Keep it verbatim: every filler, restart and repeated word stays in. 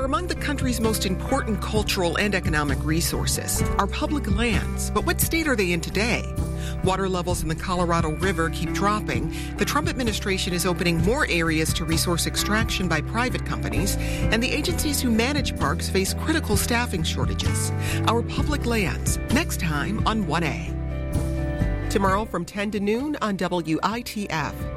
They're among the country's most important cultural and economic resources, our public lands. But what state are they in today? Water levels in the Colorado River keep dropping. The Trump administration is opening more areas to resource extraction by private companies, and the agencies who manage parks face critical staffing shortages. Our public lands, next time on one A. Tomorrow from ten to noon on W I T F.